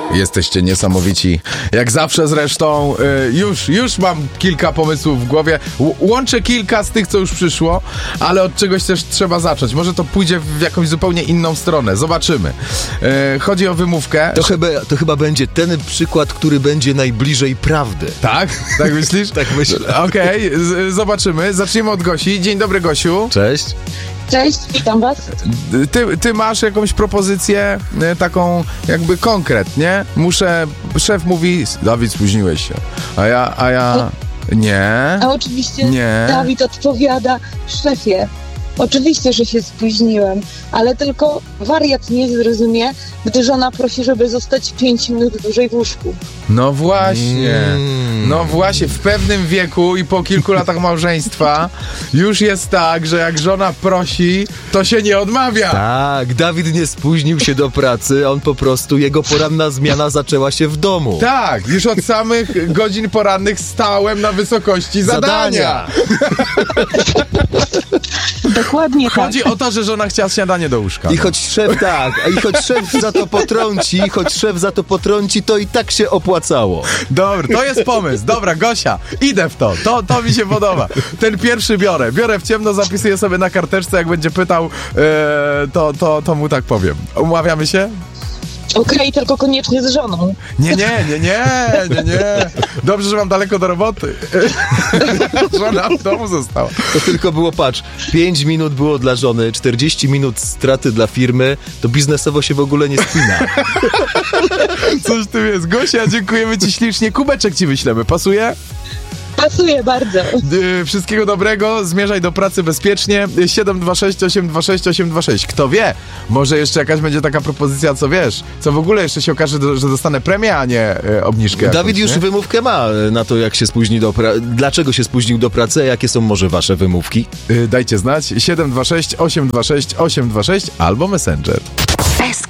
Jesteście niesamowici. Jak zawsze zresztą, już mam kilka pomysłów w głowie. Łączę kilka z tych, co już przyszło, ale od czegoś też trzeba zacząć. Może to pójdzie w jakąś zupełnie inną stronę. Zobaczymy. Chodzi o wymówkę. To chyba będzie ten przykład, który będzie najbliżej prawdy. Tak? Tak myślisz? Tak myślę. Okej, zobaczymy. Zaczniemy od Gosi. Dzień dobry, Gosiu. Cześć. Cześć, witam was. Ty masz jakąś propozycję, taką jakby konkretnie? Szef mówi, Dawid, spóźniłeś się. A ja... Nie. A oczywiście Nie. Dawid odpowiada, szefie, oczywiście, że się spóźniłem, ale tylko wariat nie zrozumie, gdy żona prosi, żeby zostać 5 minut dłużej w łóżku. No właśnie. No właśnie, w pewnym wieku i po kilku latach małżeństwa już jest tak, że jak żona prosi, to się nie odmawia. Tak, Dawid nie spóźnił się do pracy, jego poranna zmiana zaczęła się w domu. Tak, już od samych godzin porannych stałem na wysokości zadania. Dokładnie tak. Chodzi o to, że żona chciała śniadanie do łóżka. I choć szef za to potrąci, to i tak się opłacało. Dobra, to jest pomysł. Dobra, Gosia, idę w to. To mi się podoba. Ten pierwszy biorę w ciemno, zapisuję sobie na karteczce, jak będzie pytał, to mu tak powiem. Umawiamy się? Okej, tylko koniecznie z żoną. Nie. Dobrze, że mam daleko do roboty. Żona w domu została. To tylko było, 5 minut było dla żony, 40 minut straty dla firmy, to biznesowo się w ogóle nie spina. Coś w tym jest. Gosia, dziękujemy ci ślicznie. Kubeczek ci wyślemy. Pasuje? Pasuje bardzo. Wszystkiego dobrego, zmierzaj do pracy bezpiecznie. 726 826 826. Kto wie, może jeszcze jakaś będzie taka propozycja, co w ogóle jeszcze się okaże, że dostanę premię, a nie obniżkę. Dawid już wymówkę ma na to, jak się spóźni dlaczego się spóźnił do pracy, a jakie są może wasze wymówki? Dajcie znać. 726 826 826 albo Messenger.